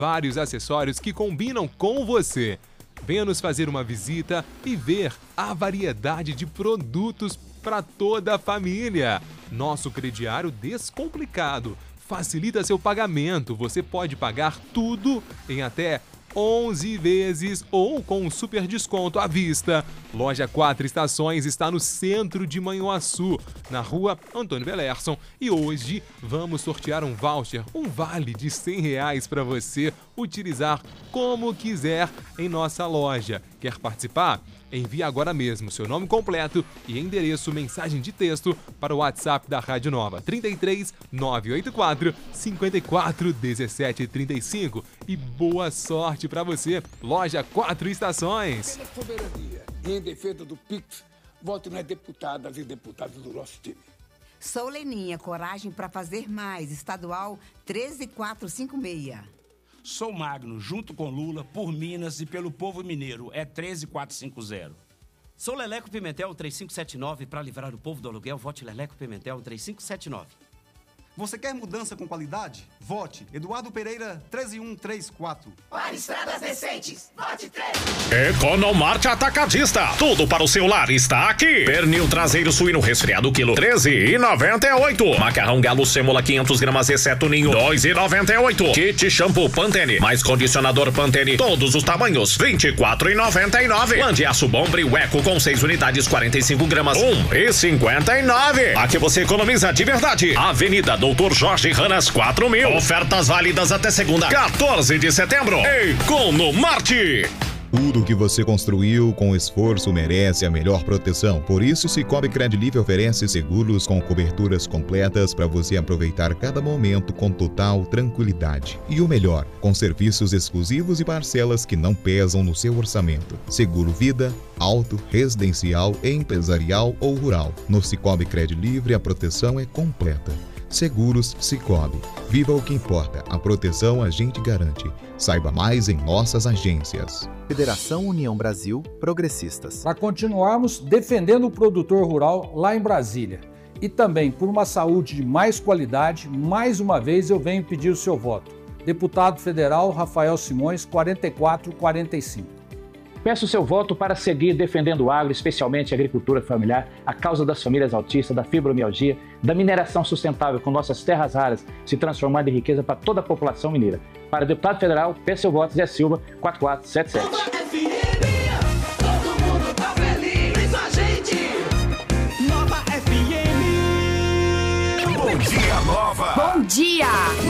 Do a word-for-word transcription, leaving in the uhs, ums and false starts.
vários acessórios que combinam com você. Venha nos fazer uma visita e ver a variedade de produtos para toda a família. Nosso crediário descomplicado facilita seu pagamento. Você pode pagar tudo em até onze vezes ou com um super desconto à vista. Loja Quatro Estações está no centro de Manhuaçu, na rua Antônio Belerson. E hoje vamos sortear um voucher, um vale de cem reais para você utilizar como quiser em nossa loja. Quer participar? Envie agora mesmo seu nome completo e endereço mensagem de texto para o WhatsApp da Rádio Nova, trinta e três, nove oito quatro, cinquenta e quatro, dezessete, trinta e cinco. E boa sorte para você, Loja Quatro Estações. Pela soberania e em defesa do Pix, vote nas deputadas e deputados do nosso time. Sou Leninha, coragem para fazer mais, estadual treze mil quatrocentos e cinquenta e seis. Sou Magno, junto com Lula, por Minas e pelo povo mineiro, é treze mil quatrocentos e cinquenta. Sou Leleco Pimentel, três cinco sete nove, para livrar o povo do aluguel, vote Leleco Pimentel, três cinco sete nove. Você quer mudança com qualidade? Vote Eduardo Pereira, treze mil cento e trinta e quatro. Para estradas decentes, vote três. Economarte Atacadista. Tudo para o seu lar está aqui. Pernil traseiro suíno resfriado, quilo treze e noventa e oito. Macarrão galo sêmola quinhentas gramas, exceto ninho, dois e noventa e oito. Kit shampoo Pantene, mais condicionador Pantene, todos os tamanhos, vinte e quatro e noventa e nove. Lã de aço Bombril Eco com seis unidades, quarenta e cinco gramas, um e cinquenta e nove. Aqui você economiza de verdade. Avenida Doutor Jorge Ranas, quatro mil. Ofertas válidas até segunda, quatorze de setembro. Economarte. Tudo que você construiu com esforço merece a melhor proteção. Por isso, Sicoob Credilive oferece seguros com coberturas completas para você aproveitar cada momento com total tranquilidade. E o melhor, com serviços exclusivos e parcelas que não pesam no seu orçamento. Seguro vida, auto, residencial, empresarial ou rural. No Sicoob Credilive a proteção é completa. Seguros Sicoob. Viva o que importa. A proteção a gente garante. Saiba mais em nossas agências. Federação União Brasil Progressistas. Para continuarmos defendendo o produtor rural lá em Brasília e também por uma saúde de mais qualidade, mais uma vez eu venho pedir o seu voto. Deputado Federal Rafael Simões, quarenta e quatro quarenta e cinco. Peço o seu voto para seguir defendendo o agro, especialmente a agricultura familiar, a causa das famílias autistas, da fibromialgia, da mineração sustentável com nossas terras raras se transformando em riqueza para toda a população mineira. Para deputado federal, peço seu voto, Zé Silva, quatro quatro sete sete.